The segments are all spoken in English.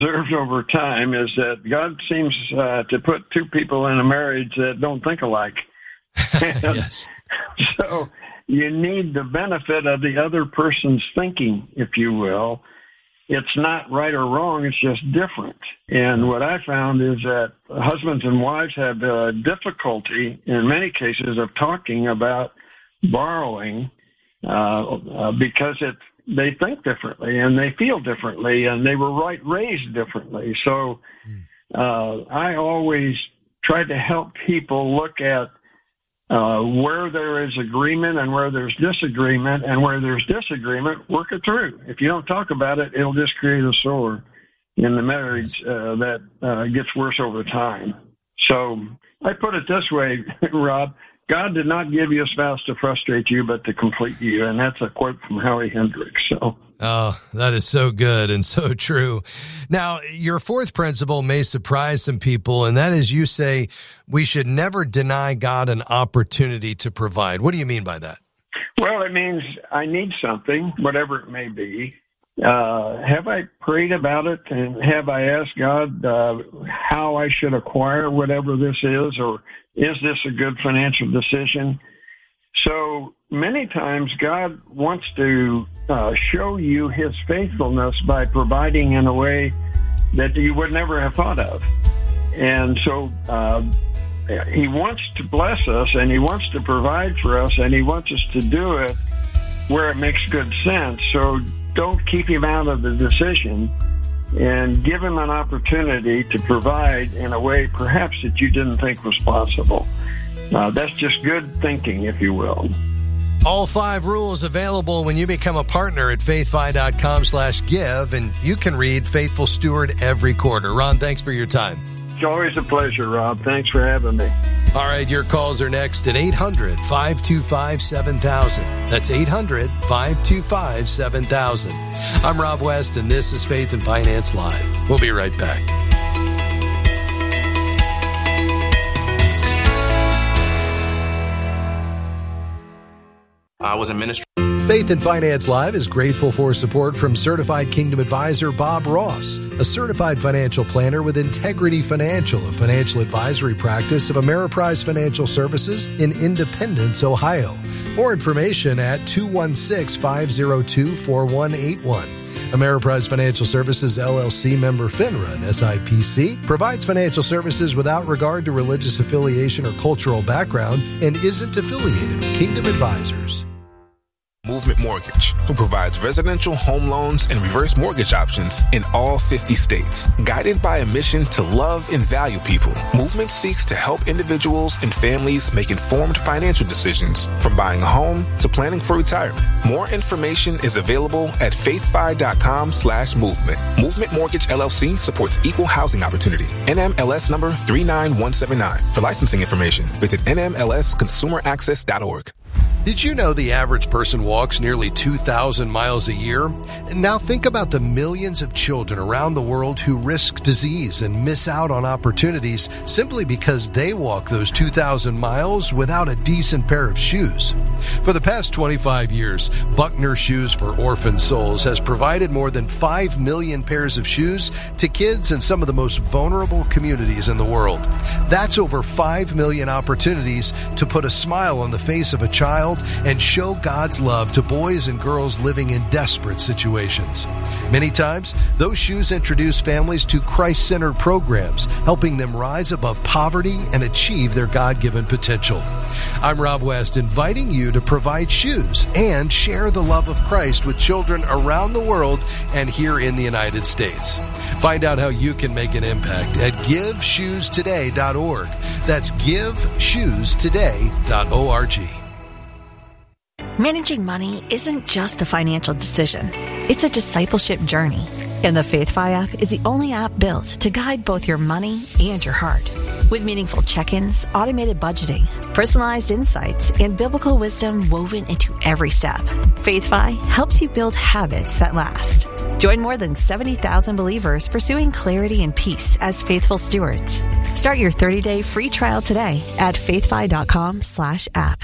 observed over time is that God seems to put two people in a marriage that don't think alike. Yes. So you need the benefit of the other person's thinking, if you will. It's not right or wrong, it's just different. And what I found is that husbands and wives have difficulty, in many cases, of talking about borrowing because they think differently and they feel differently and they were raised differently. So I always try to help people look at where there is agreement and where there's disagreement, and where there's disagreement, work it through. If you don't talk about it, it'll just create a sore in the marriage that gets worse over time. So I put it this way, Rob, God did not give you a spouse to frustrate you, but to complete you. And that's a quote from Howie Hendricks. So. Oh, that is so good and so true. Now, your fourth principle may surprise some people, and that is you say we should never deny God an opportunity to provide. What do you mean by that? Well, it means I need something, whatever it may be. Have I prayed about it, and have I asked God how I should acquire whatever this is, or is this a good financial decision? So many times God wants to show you his faithfulness by providing in a way that you would never have thought of. And so he wants to bless us, and he wants to provide for us, and he wants us to do it where it makes good sense. So don't keep him out of the decision, and give him an opportunity to provide in a way perhaps that you didn't think was possible. That's just good thinking, if you will. All 5 rules available when you become a partner at faithfi.com/give, and you can read Faithful Steward every quarter. Ron, thanks for your time. It's always a pleasure, Rob. Thanks for having me. All right, your calls are next at 800-525-7000. That's 800-525-7000. I'm Rob West, and this is Faith and Finance Live. We'll be right back. I was a minister. Faith and Finance Live is grateful for support from Certified Kingdom Advisor Bob Ross, a certified financial planner with Integrity Financial, a financial advisory practice of Ameriprise Financial Services in Independence, Ohio. More information at 216-502-4181. Ameriprise Financial Services, LLC, member FINRA and SIPC, provides financial services without regard to religious affiliation or cultural background and isn't affiliated with Kingdom Advisors. Movement Mortgage, who provides residential home loans and reverse mortgage options in all 50 states. Guided by a mission to love and value people, Movement seeks to help individuals and families make informed financial decisions, from buying a home to planning for retirement. More information is available at faithfi.com/movement. Movement Mortgage LLC supports equal housing opportunity. NMLS number 39179. For licensing information, visit nmlsconsumeraccess.org. Did you know the average person walks nearly 2,000 miles a year? Now think about the millions of children around the world who risk disease and miss out on opportunities simply because they walk those 2,000 miles without a decent pair of shoes. For the past 25 years, Buckner Shoes for Orphan Souls has provided more than 5 million pairs of shoes to kids in some of the most vulnerable communities in the world. That's over 5 million opportunities to put a smile on the face of a child and show God's love to boys and girls living in desperate situations. Many times, those shoes introduce families to Christ-centered programs, helping them rise above poverty and achieve their God-given potential. I'm Rob West, inviting you to provide shoes and share the love of Christ with children around the world and here in the United States. Find out how you can make an impact at GiveShoesToday.org. That's GiveShoesToday.org. Managing money isn't just a financial decision. It's a discipleship journey. And the FaithFi app is the only app built to guide both your money and your heart. With meaningful check-ins, automated budgeting, personalized insights, and biblical wisdom woven into every step, FaithFi helps you build habits that last. Join more than 70,000 believers pursuing clarity and peace as faithful stewards. Start your 30-day free trial today at faithfi.com/app.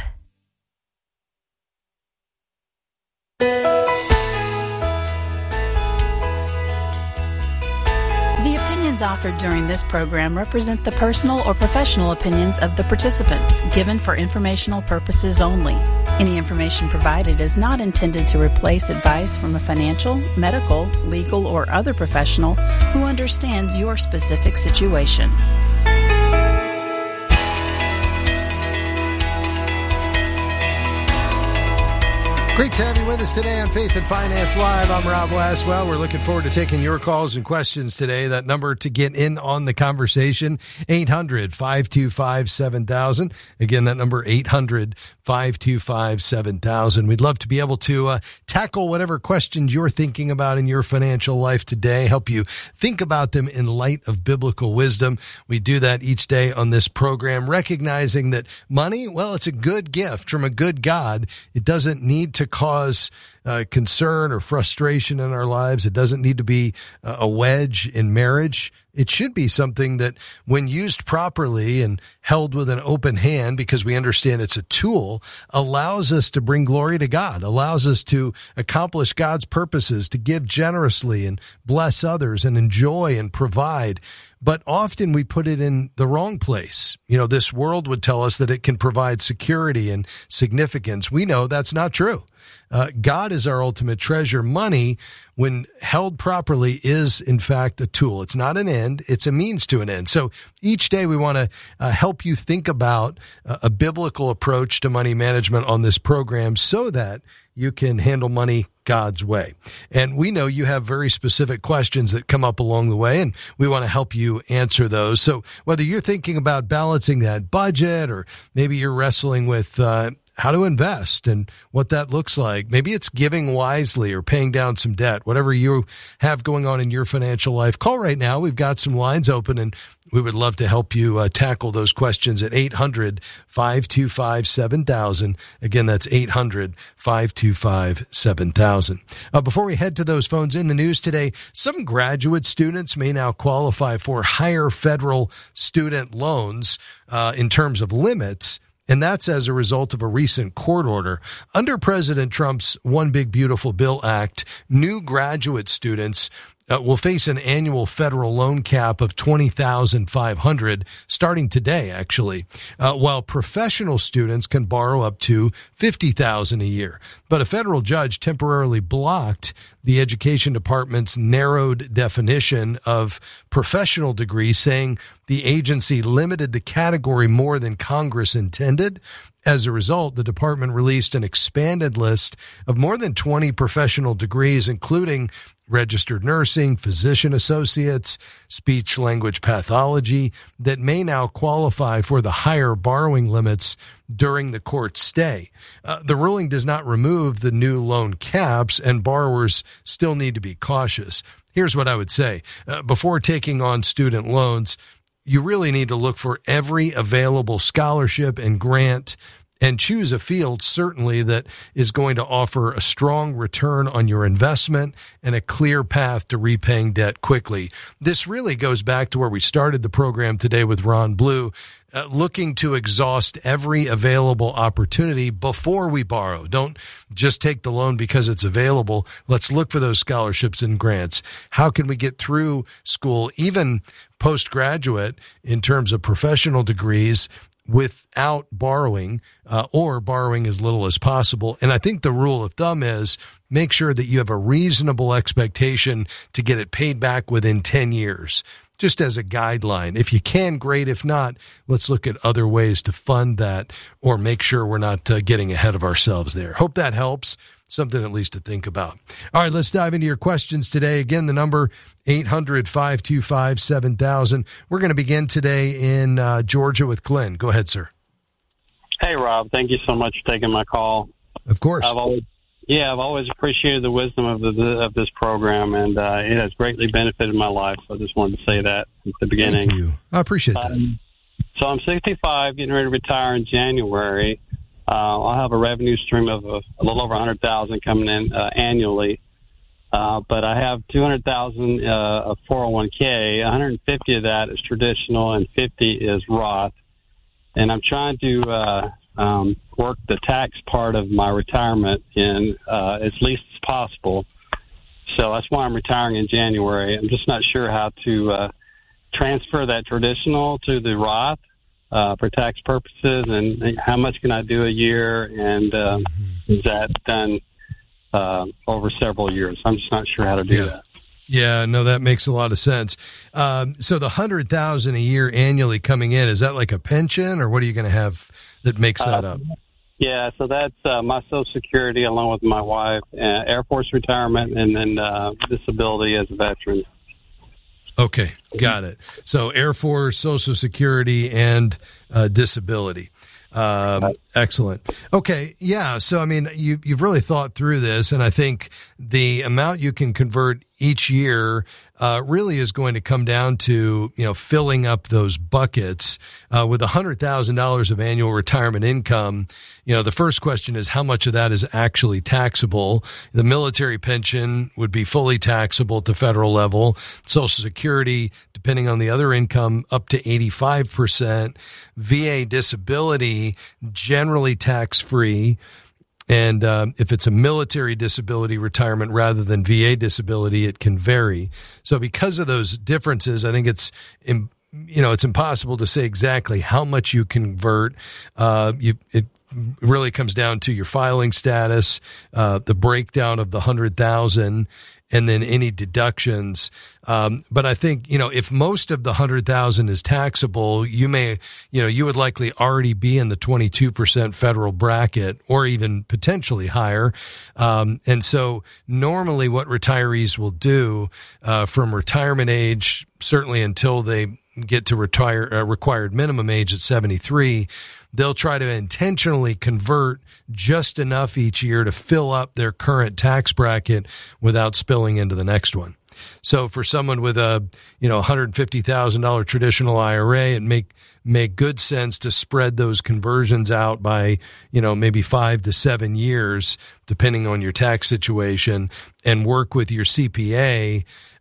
opinions offered during this program represent the personal or professional opinions of the participants, given for informational purposes only. Any information provided is not intended to replace advice from a financial, medical, legal, or other professional who understands your specific situation. Great to have you with us today on Faith and Finance Live. I'm Rob Laswell. We're looking forward to taking your calls and questions today. That number to get in on the conversation, 800-525-7000. Again, that number, 800-525-7000. We'd love to be able to tackle whatever questions you're thinking about in your financial life today, help you think about them in light of biblical wisdom. We do that each day on this program, recognizing that money, well, it's a good gift from a good God. It doesn't need to cause concern or frustration in our lives. It doesn't need to be a wedge in marriage. It should be something that, when used properly and held with an open hand, because we understand it's a tool, allows us to bring glory to God, allows us to accomplish God's purposes, to give generously and bless others and enjoy and provide. But often we put it in the wrong place. You know, this world would tell us that it can provide security and significance. We know that's not true. God is our ultimate treasure. Money, when held properly, is in fact a tool. It's not an end. It's a means to an end. So each day we want to help you think about a biblical approach to money management on this program so that you can handle money God's way. And we know you have very specific questions that come up along the way, and we want to help you answer those. So whether you're thinking about balancing that budget, or maybe you're wrestling with how to invest and what that looks like. Maybe it's giving wisely or paying down some debt. Whatever you have going on in your financial life, call right now. We've got some lines open, and we would love to help you tackle those questions at 800-525-7000. Again, that's 800-525-7000. Before we head to those phones, in the news today, some graduate students may now qualify for higher federal student loans in terms of limits. And that's as a result of a recent court order. Under President Trump's One Big Beautiful Bill Act, new graduate students will face an annual federal loan cap of $20,500 starting today, actually, while professional students can borrow up to $50,000 a year. But a federal judge temporarily blocked the Education Department's narrowed definition of professional degree, saying the agency limited the category more than Congress intended. As a result, the department released an expanded list of more than 20 professional degrees, including registered nursing, physician associates, speech-language pathology, that may now qualify for the higher borrowing limits during the court stay. The ruling does not remove the new loan caps, and borrowers still need to be cautious. Here's what I would say. Before taking on student loans, you really need to look for every available scholarship and grant and choose a field, certainly, that is going to offer a strong return on your investment and a clear path to repaying debt quickly. This really goes back to where we started the program today with Ron Blue, looking to exhaust every available opportunity before we borrow. Don't just take the loan because it's available. Let's look for those scholarships and grants. How can we get through school, even postgraduate, in terms of professional degrees, without borrowing, or borrowing as little as possible? And I think the rule of thumb is make sure that you have a reasonable expectation to get it paid back within 10 years, just as a guideline. If you can, great. If not, let's look at other ways to fund that, or make sure we're not getting ahead of ourselves there. Hope that helps. Something at least to think about. All right, let's dive into your questions today. Again, the number 800-525-7000. We're going to begin today in Georgia with Glenn. Go ahead, sir. Hey, Rob. Thank you so much for taking my call. Of course. I've always appreciated the wisdom of this program, and it has greatly benefited my life. So I just wanted to say that at the beginning. Thank you. I appreciate that. So I'm 65, getting ready to retire in January. I'll have a revenue stream of a little over $100,000 coming in annually, but I have $200,000 of 401k. 150 of that is traditional, and 50 is Roth. And I'm trying to work the tax part of my retirement in as least as possible. So that's why I'm retiring in January. I'm just not sure how to transfer that traditional to the Roth for tax purposes, and how much can I do a year, and is that done over several years? I'm just not sure how to do that. Yeah, no, that makes a lot of sense. So the $100,000 a year annually coming in, is that like a pension, or what are you going to have that makes that up? Yeah, so that's my Social Security along with my wife, Air Force retirement, and then disability as a veteran. Okay, got it. So Air Force, Social Security, and disability. Excellent. Okay. Yeah. So, I mean, you've really thought through this, and I think the amount you can convert each year really is going to come down to, filling up those buckets with $100,000 of annual retirement income. The first question is how much of that is actually taxable. The military pension would be fully taxable at the federal level. Social Security, depending on the other income, up to 85%. VA disability, generally tax-free. And if it's a military disability retirement rather than VA disability, it can vary. So because of those differences, I think it's impossible to say exactly how much you convert. It really comes down to your filing status, the breakdown of the 100,000, and then any deductions. But I think, if most of the 100,000 is taxable, you would likely already be in the 22% federal bracket or even potentially higher. And so normally what retirees will do, from retirement age, certainly until they get to required minimum age at 73, they'll try to intentionally convert just enough each year to fill up their current tax bracket without spilling into the next one. So for someone with a, $150,000 traditional IRA, it make good sense to spread those conversions out by, maybe 5 to 7 years, depending on your tax situation, and work with your CPA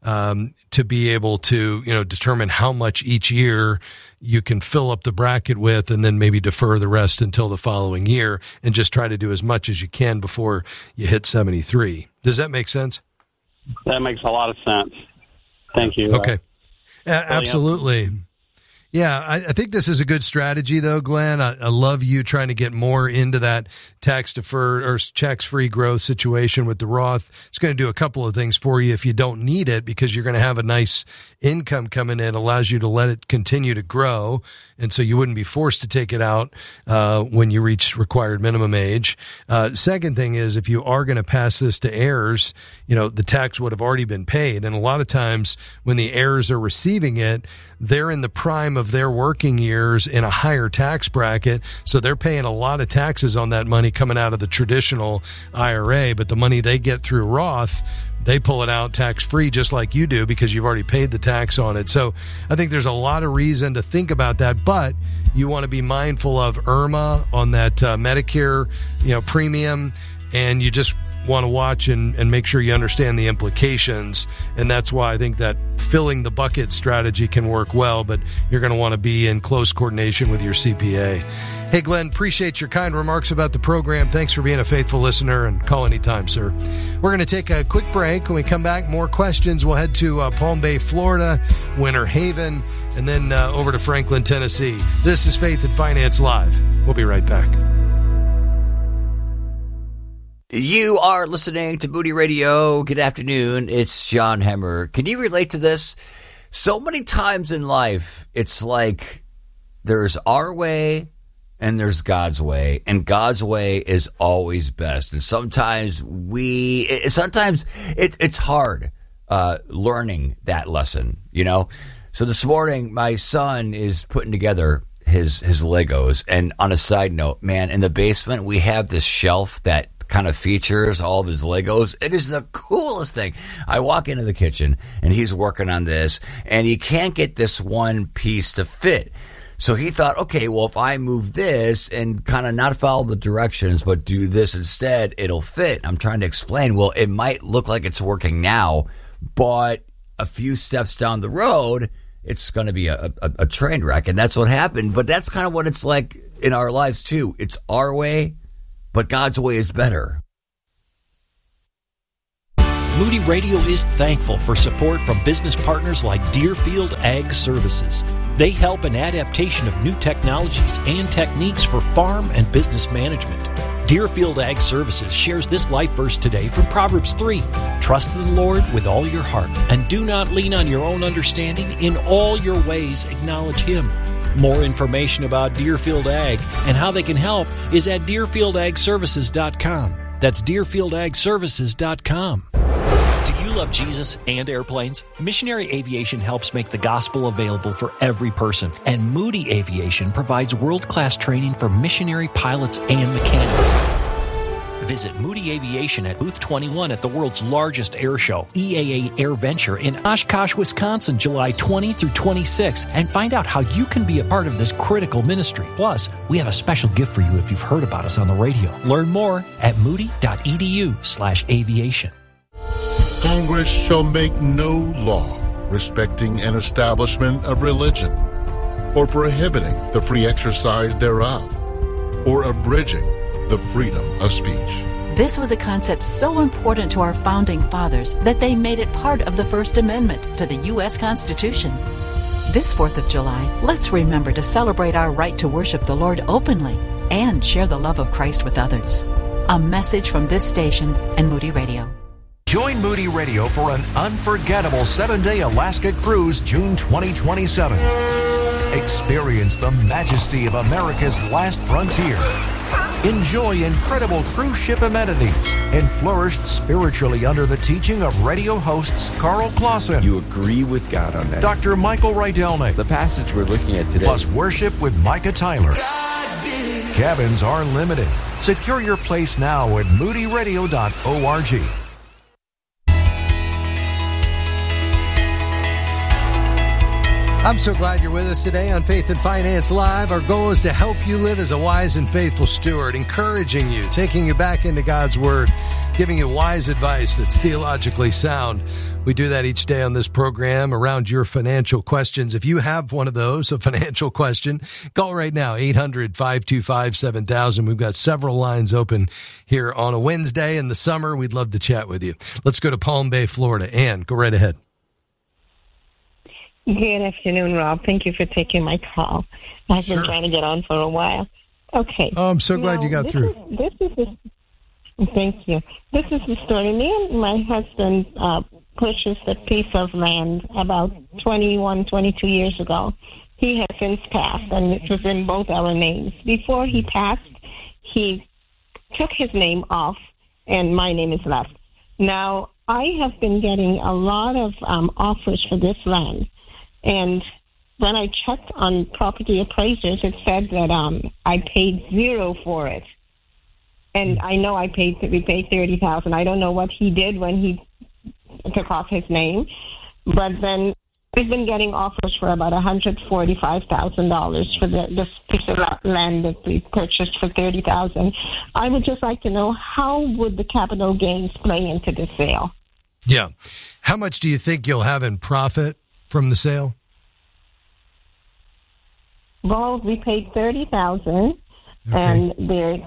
to be able to, determine how much each year you can fill up the bracket with, and then maybe defer the rest until the following year, and just try to do as much as you can before you hit 73. Does that make sense? That makes a lot of sense. Thank you. Okay. Absolutely. Yeah, I think this is a good strategy, though, Glenn. I love you trying to get more into that tax-deferred or tax-free growth situation with the Roth. It's going to do a couple of things for you if you don't need it, because you're going to have a nice income coming in, allows you to let it continue to grow, and so you wouldn't be forced to take it out when you reach required minimum age. Second thing is, if you are going to pass this to heirs, the tax would have already been paid, and a lot of times when the heirs are receiving it, they're in the prime of their working years in a higher tax bracket, so they're paying a lot of taxes on that money coming out of the traditional IRA, but the money they get through Roth, they pull it out tax-free just like you do because you've already paid the tax on it. So I think there's a lot of reason to think about that, but you want to be mindful of IRMA on that Medicare, premium, and you just want to watch and make sure you understand the implications. And that's why I think that filling the bucket strategy can work well, but you're going to want to be in close coordination with your CPA. Hey, Glenn, appreciate your kind remarks about the program. Thanks for being a faithful listener, and call anytime, sir. We're going to take a quick break. When we come back, more questions. We'll head to Palm Bay, Florida, Winter Haven, and then over to Franklin, Tennessee. This is Faith and Finance Live. We'll be right back. You are listening to Moody Radio. Good afternoon. It's John Hemmer. Can you relate to this? So many times in life, it's like there's our way and there's God's way, and God's way is always best. And sometimes it's hard learning that lesson, So this morning, my son is putting together his Legos. And on a side note, man, in the basement, we have this shelf that kind of features all of his Legos. It is the coolest thing. I walk into the kitchen and he's working on this, and he can't get this one piece to fit. So he thought, okay, well, if I move this and kind of not follow the directions, but do this instead, it'll fit. I'm trying to explain, well, it might look like it's working now, but a few steps down the road, it's going to be a train wreck. And that's what happened. But that's kind of what it's like in our lives, too. It's our way, but God's way is better. Moody Radio is thankful for support from business partners like Deerfield Ag Services. They help in adaptation of new technologies and techniques for farm and business management. Deerfield Ag Services shares this life verse today from Proverbs 3. Trust in the Lord with all your heart, and do not lean on your own understanding. In all your ways acknowledge Him. More information about Deerfield Ag and how they can help is at DeerfieldAgServices.com. That's DeerfieldAgServices.com. Do you love Jesus and airplanes? Missionary Aviation helps make the gospel available for every person, and Moody Aviation provides world-class training for missionary pilots and mechanics. Visit Moody Aviation at Booth 21 at the world's largest air show, EAA Air Venture in Oshkosh, Wisconsin, July 20 through 26, and find out how you can be a part of this critical ministry. Plus, we have a special gift for you if you've heard about us on the radio. Learn more at moody.edu/aviation. Congress shall make no law respecting an establishment of religion, or prohibiting the free exercise thereof, or abridging the freedom of speech. This was a concept so important to our founding fathers that they made it part of the First Amendment to the U.S. Constitution. This 4th of July, let's remember to celebrate our right to worship the Lord openly and share the love of Christ with others. A message from this station and Moody Radio. Join Moody Radio for an unforgettable 7-day Alaska cruise June 2027. Experience the majesty of America's last frontier. Enjoy incredible cruise ship amenities and flourish spiritually under the teaching of radio hosts Carl Clausen. You agree with God on that. Dr. Michael Rydelnik. The passage we're looking at today. Plus worship with Micah Tyler. Cabins are limited. Secure your place now at moodyradio.org. I'm so glad you're with us today on Faith and Finance Live. Our goal is to help you live as a wise and faithful steward, encouraging you, taking you back into God's Word, giving you wise advice that's theologically sound. We do that each day on this program around your financial questions. If you have one of those, a financial question, call right now, 800-525-7000. We've got several lines open here on a Wednesday in the summer. We'd love to chat with you. Let's go to Palm Bay, Florida. Ann, go right ahead. Good afternoon, Rob. Thank you for taking my call. I've been trying to get on for a while. Okay. Oh, I'm so glad you got through. Thank you. This is the story. Me and my husband purchased a piece of land about 21, 22 years ago. He has since passed, and it was in both our names. Before he passed, he took his name off, and my name is left. Now, I have been getting a lot of offers for this land. And when I checked on property appraisers, it said that I paid $0 for it. And I know we paid $30,000. I don't know what he did when he took off his name. But then we've been getting offers for about $145,000 for this piece of land that we purchased for $30,000. I would just like to know, how would the capital gains play into the sale? Yeah. How much do you think you'll have in profit from the sale? Well, we paid $30,000, and they're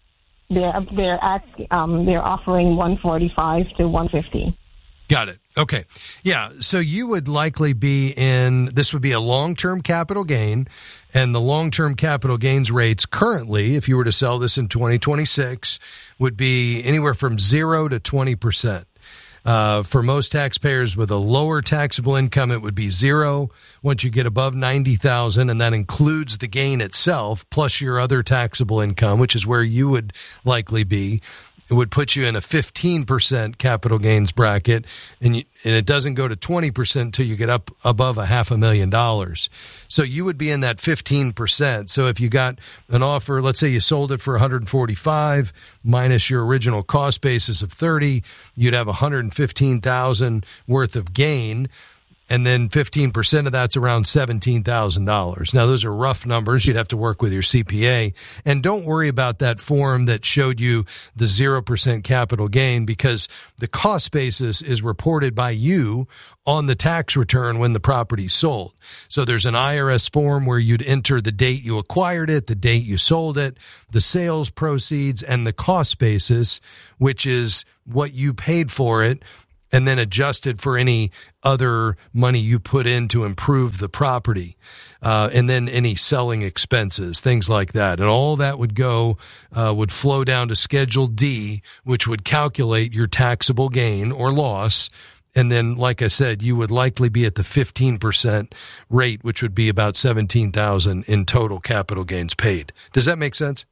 offering $145 to $150. Got it. Okay. Yeah. So you would likely be this would be a long-term capital gain, and the long-term capital gains rates currently, if you were to sell this in 2026, would be anywhere from 0 to 20%. For most taxpayers with a lower taxable income, it would be 0 once you get above $90,000, and that includes the gain itself plus your other taxable income, which is where you would likely be. It would put you in a 15% capital gains bracket, and it doesn't go to 20% until you get up above $500,000. So you would be in that 15%. So if you got an offer, let's say you sold it for $145 minus your original cost basis of $30, you'd have $115,000 worth of gain. And then 15% of that's around $17,000. Now, those are rough numbers. You'd have to work with your CPA. And don't worry about that form that showed you the 0% capital gain, because the cost basis is reported by you on the tax return when the property's sold. So there's an IRS form where you'd enter the date you acquired it, the date you sold it, the sales proceeds, and the cost basis, which is what you paid for it. and then adjusted for any other money you put in to improve the property, and then any selling expenses, things like that. And all that would flow down to Schedule D, which would calculate your taxable gain or loss. And then, like I said, you would likely be at the 15% rate, which would be about $17,000 in total capital gains paid. Does that make sense?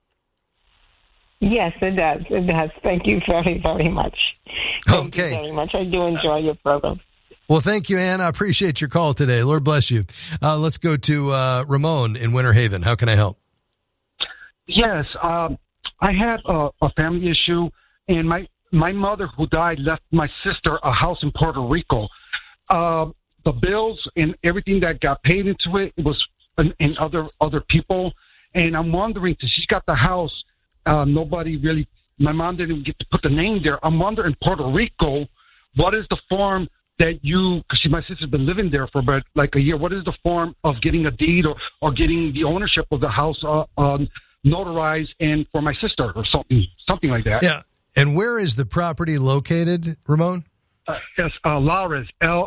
Yes, it does. It does. Thank you very, very much. Thank you very much. I do enjoy your program. Well, thank you, Ann. I appreciate your call today. Lord bless you. Let's go to Ramon in Winter Haven. How can I help? Yes, I had a family issue, and my mother, who died, left my sister a house in Puerto Rico. The bills and everything that got paid into it was in other people, and I'm wondering, because she's got the house, nobody really, my mom didn't even get to put the name there. I'm wondering, Puerto Rico, what is the form that because my sister's been living there for about like a year, what is the form of getting a deed or getting the ownership of the house notarized and for my sister or something like that? Yeah. And where is the property located, Ramon? It's Lares,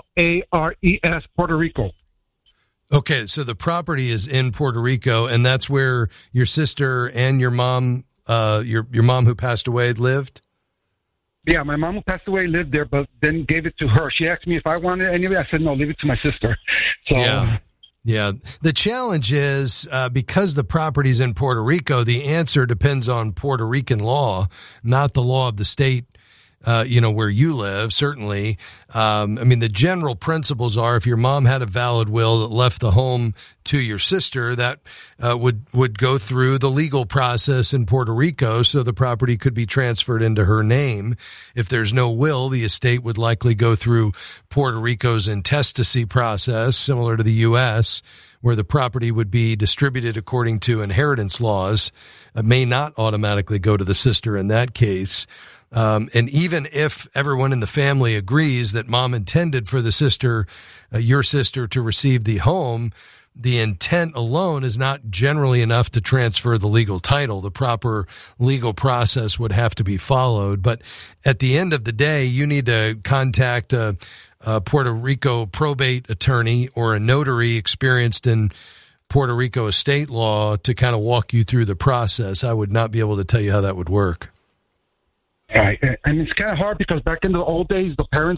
Lares, Puerto Rico. Okay, so the property is in Puerto Rico, and that's where your sister and your mom, your mom who passed away, lived? Yeah, my mom who passed away lived there, but then gave it to her. She asked me if I wanted any of it. I said, no, leave it to my sister. So, Yeah. The challenge is because the property's in Puerto Rico, the answer depends on Puerto Rican law, not the law of the state, where you live, certainly. The general principles are if your mom had a valid will that left the home to your sister, that would go through the legal process in Puerto Rico, so the property could be transferred into her name. If there's no will, the estate would likely go through Puerto Rico's intestacy process, similar to the U.S., where the property would be distributed according to inheritance laws. It may not automatically go to the sister in that case. And even if everyone in the family agrees that mom intended for the sister, your sister, to receive the home, the intent alone is not generally enough to transfer the legal title. The proper legal process would have to be followed. But at the end of the day, you need to contact a Puerto Rico probate attorney or a notary experienced in Puerto Rico estate law to kind of walk you through the process. I would not be able to tell you how that would work. Right. And it's kind of hard because back in the old days, the parents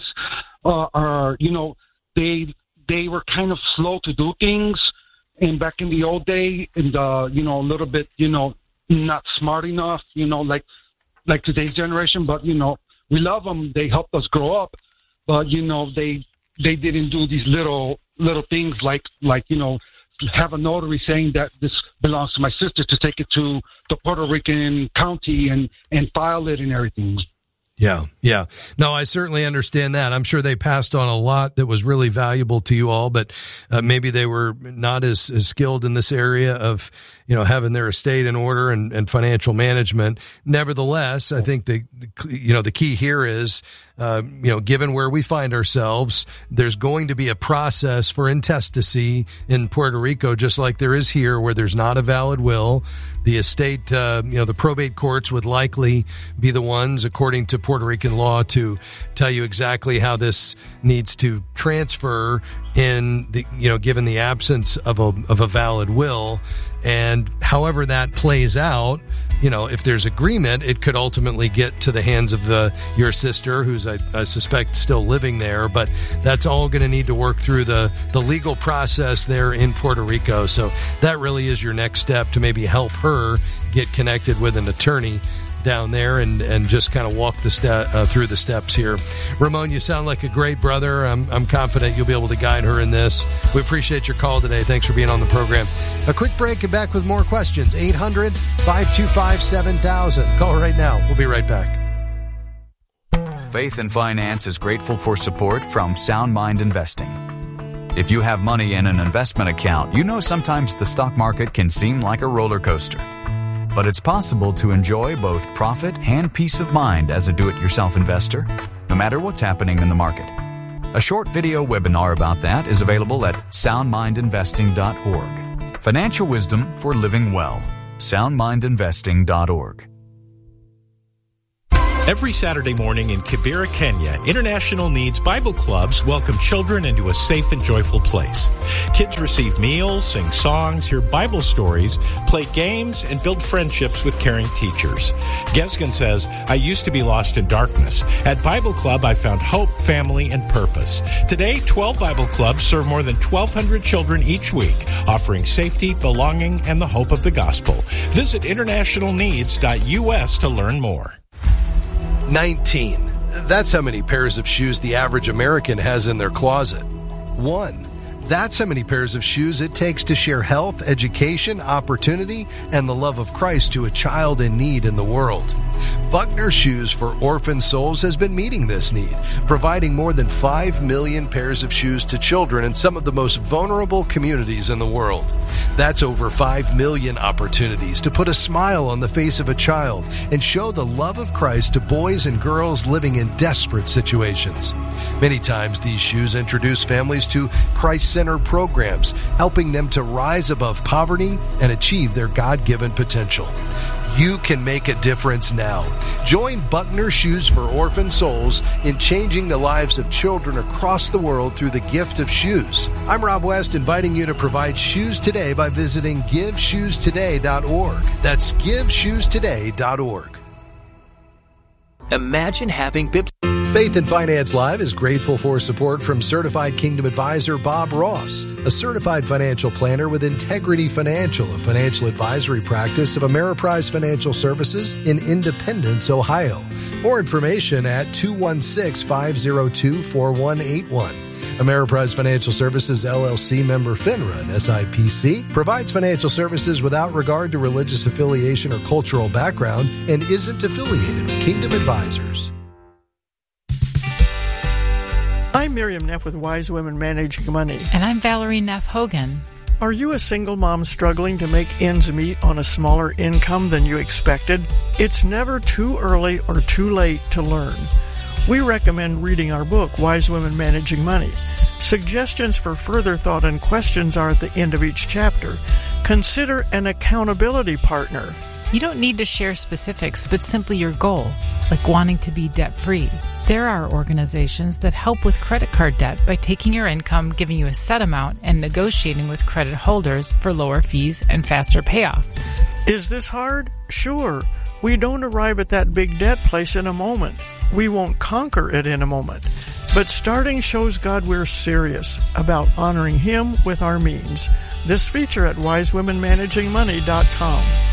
they were kind of slow to do things. And back in the old day, and a little bit, not smart enough, like today's generation. But, we love them. They helped us grow up. But, they didn't do these little things like have a notary saying that this belongs to my sister to take it to the Puerto Rican county and file it and everything. Yeah. No, I certainly understand that. I'm sure they passed on a lot that was really valuable to you all, but maybe they were not as skilled in this area of, having their estate in order and financial management. Nevertheless, I think the key here is, given where we find ourselves, there's going to be a process for intestacy in Puerto Rico, just like there is here, where there's not a valid will. The estate, the probate courts would likely be the ones, according to Puerto Rican law, to tell you exactly how this needs to transfer in the, given the absence of a valid will. And however that plays out, if there's agreement, it could ultimately get to the hands of your sister, who's I suspect still living there. But that's all going to need to work through the legal process there in Puerto Rico. So that really is your next step, to maybe help her get connected with an attorney down there and just kind of walk through the steps here. Ramon, you sound like a great brother. I'm confident you'll be able to guide her in this. We appreciate your call today. Thanks for being on the program. A quick break and back with more questions. 800-525-7000. Call right now. We'll be right back. Faith and Finance is grateful for support from Sound Mind Investing. If you have money in an investment account, sometimes the stock market can seem like a roller coaster. But it's possible to enjoy both profit and peace of mind as a do-it-yourself investor, no matter what's happening in the market. A short video webinar about that is available at soundmindinvesting.org. Financial wisdom for living well. soundmindinvesting.org. Every Saturday morning in Kibera, Kenya, International Needs Bible Clubs welcome children into a safe and joyful place. Kids receive meals, sing songs, hear Bible stories, play games, and build friendships with caring teachers. Gesgen says, I used to be lost in darkness. At Bible Club, I found hope, family, and purpose. Today, 12 Bible Clubs serve more than 1,200 children each week, offering safety, belonging, and the hope of the gospel. Visit internationalneeds.us to learn more. 19. That's how many pairs of shoes the average American has in their closet. 1. That's how many pairs of shoes it takes to share health, education, opportunity, and the love of Christ to a child in need in the world. Buckner Shoes for Orphan Souls has been meeting this need, providing more than 5 million pairs of shoes to children in some of the most vulnerable communities in the world. That's over 5 million opportunities to put a smile on the face of a child and show the love of Christ to boys and girls living in desperate situations. Many times these shoes introduce families to Christ-centered programs, helping them to rise above poverty and achieve their God-given potential. You can make a difference now. Join Buckner Shoes for Orphan Souls in changing the lives of children across the world through the gift of shoes. I'm Rob West, inviting you to provide shoes today by visiting GiveShoesToday.org. That's GiveShoesToday.org. Imagine having Faith and Finance Live is grateful for support from Certified Kingdom Advisor Bob Ross, a certified financial planner with Integrity Financial, a financial advisory practice of Ameriprise Financial Services in Independence, Ohio. More information at 216-502-4181. Ameriprise Financial Services, LLC, member FINRA and SIPC, provides financial services without regard to religious affiliation or cultural background and isn't affiliated with Kingdom Advisors. I'm Miriam Neff with Wise Women Managing Money. And I'm Valerie Neff Hogan. Are you a single mom struggling to make ends meet on a smaller income than you expected? It's never too early or too late to learn. We recommend reading our book, Wise Women Managing Money. Suggestions for further thought and questions are at the end of each chapter. Consider an accountability partner. You don't need to share specifics, but simply your goal, like wanting to be debt-free. There are organizations that help with credit card debt by taking your income, giving you a set amount, and negotiating with credit holders for lower fees and faster payoff. Is this hard? Sure. We don't arrive at that big debt place in a moment. We won't conquer it in a moment. But starting shows God we're serious about honoring Him with our means. This feature at wisewomenmanagingmoney.com.